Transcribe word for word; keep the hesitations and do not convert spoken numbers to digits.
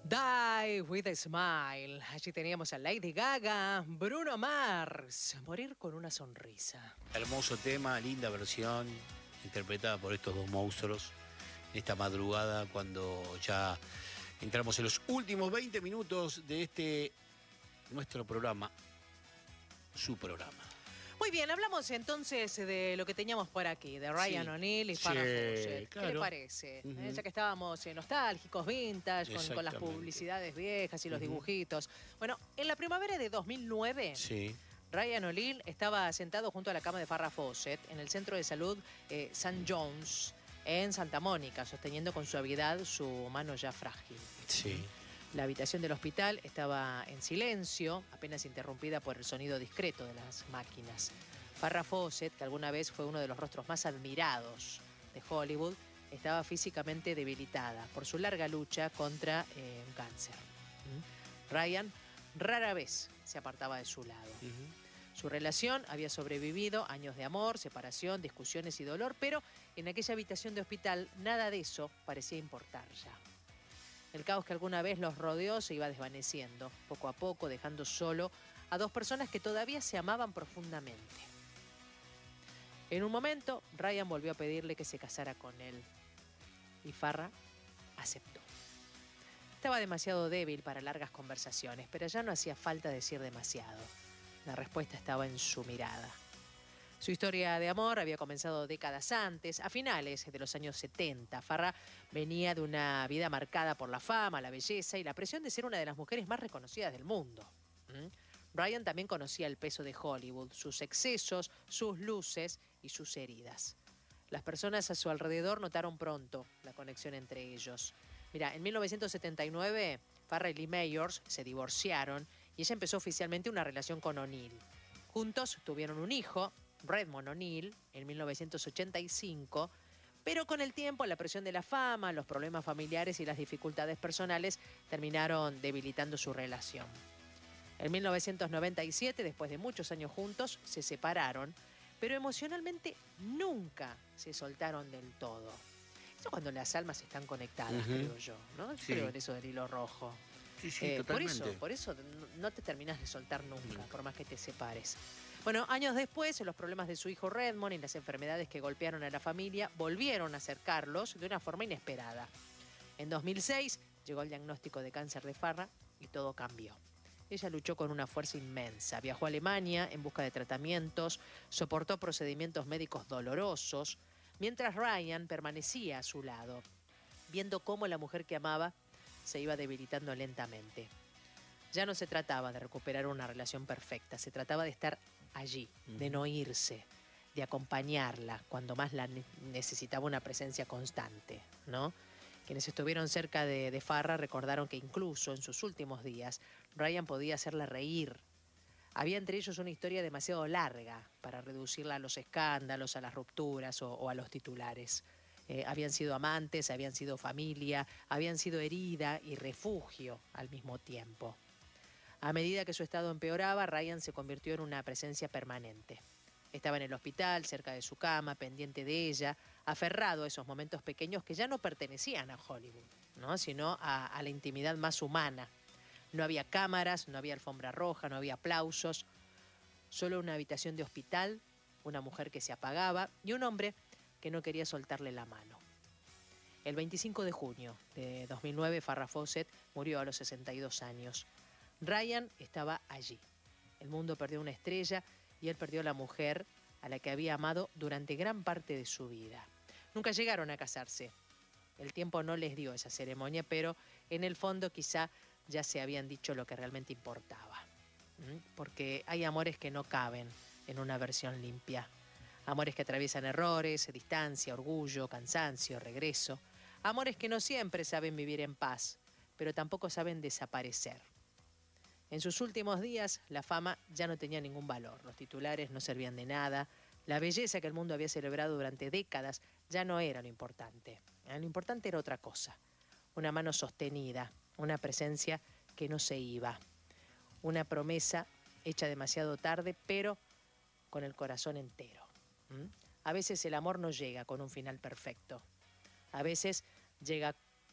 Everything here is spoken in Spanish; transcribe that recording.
Die with a Smile. Allí teníamos a Lady Gaga, Bruno Mars, Morir con una sonrisa. Hermoso tema, linda versión, interpretada por estos dos monstruos. En esta madrugada, cuando ya entramos en los últimos veinte minutos de este, nuestro programa, su programa. Muy bien, hablamos entonces de lo que teníamos por aquí, de Ryan Sí. O'Neal y Farrah Sí, Fawcett. claro. ¿Qué le parece? Uh-huh. Eh, ya que estábamos eh, nostálgicos, vintage, con, con las Exactamente. publicidades viejas y los Uh-huh. dibujitos. Bueno, en la primavera de dos mil nueve... Sí. Ryan O'Neal estaba sentado junto a la cama de Farrah Fawcett en el centro de salud eh, Saint John's en Santa Mónica, sosteniendo con suavidad su mano ya frágil. Sí. La habitación del hospital estaba en silencio, apenas interrumpida por el sonido discreto de las máquinas. Farrah Fawcett, que alguna vez fue uno de los rostros más admirados de Hollywood, estaba físicamente debilitada por su larga lucha contra eh, un cáncer. ¿Mm? Ryan rara vez se apartaba de su lado. Uh-huh. Su relación había sobrevivido años de amor, separación, discusiones y dolor, pero en aquella habitación de hospital nada de eso parecía importar ya. El caos que alguna vez los rodeó se iba desvaneciendo, poco a poco, dejando solo a dos personas que todavía se amaban profundamente. En un momento, Ryan volvió a pedirle que se casara con él, y Farrah aceptó. Estaba demasiado débil para largas conversaciones, pero ya no hacía falta decir demasiado. La respuesta estaba en su mirada. Su historia de amor había comenzado décadas antes, a finales de los años setenta. Farrah venía de una vida marcada por la fama, la belleza y la presión de ser una de las mujeres más reconocidas del mundo. ¿Mm? Ryan también conocía el peso de Hollywood, sus excesos, sus luces y sus heridas. Las personas a su alrededor notaron pronto la conexión entre ellos. Mira, en mil novecientos setenta y nueve, Farrah y Lee Mayors se divorciaron y ella empezó oficialmente una relación con O'Neal. Juntos tuvieron un hijo, Redmond O'Neal, en mil novecientos ochenta y cinco, pero con el tiempo la presión de la fama, los problemas familiares y las dificultades personales terminaron debilitando su relación. En mil novecientos noventa y siete, después de muchos años juntos, se separaron, pero emocionalmente nunca se soltaron del todo. Eso cuando las almas están conectadas, uh-huh. creo yo, ¿no? Sí. Creo en eso del hilo rojo. Sí, sí, eh, totalmente. Por eso, por eso no te terminas de soltar nunca, por más que te separes. Bueno, años después, los problemas de su hijo Redmond y las enfermedades que golpearon a la familia volvieron a acercarlos de una forma inesperada. En dos mil seis llegó el diagnóstico de cáncer de Farrah y todo cambió. Ella luchó con una fuerza inmensa. Viajó a Alemania en busca de tratamientos, soportó procedimientos médicos dolorosos, mientras Ryan permanecía a su lado, viendo cómo la mujer que amaba se iba debilitando lentamente. Ya no se trataba de recuperar una relación perfecta, se trataba de estar allí, de no irse, de acompañarla cuando más la necesitaba una presencia constante, ¿no? Quienes estuvieron cerca de, de Farrah recordaron que incluso en sus últimos días Ryan podía hacerla reír. Había entre ellos una historia demasiado larga para reducirla a los escándalos, a las rupturas o, o a los titulares. Eh, habían sido amantes, habían sido familia, habían sido herida y refugio al mismo tiempo. A medida que su estado empeoraba, Ryan se convirtió en una presencia permanente. Estaba en el hospital, cerca de su cama, pendiente de ella, aferrado a esos momentos pequeños que ya no pertenecían a Hollywood, ¿no? Sino a, a la intimidad más humana. No había cámaras, no había alfombra roja, no había aplausos, solo una habitación de hospital, una mujer que se apagaba y un hombre que no quería soltarle la mano. El veinticinco de junio de dos mil nueve, Farrah Fawcett murió a los sesenta y dos años. Ryan estaba allí. El mundo perdió una estrella y él perdió a la mujer a la que había amado durante gran parte de su vida. Nunca llegaron a casarse. El tiempo no les dio esa ceremonia, pero en el fondo quizá ya se habían dicho lo que realmente importaba. ¿Mm? Porque hay amores que no caben en una versión limpia. Amores que atraviesan errores, distancia, orgullo, cansancio, regreso. Amores que no siempre saben vivir en paz, pero tampoco saben desaparecer. En sus últimos días, la fama ya no tenía ningún valor. Los titulares no servían de nada. La belleza que el mundo había celebrado durante décadas ya no era lo importante. Lo importante era otra cosa. Una mano sostenida, una presencia que no se iba. Una promesa hecha demasiado tarde, pero con el corazón entero. ¿Mm? A veces el amor no llega con un final perfecto. A veces llega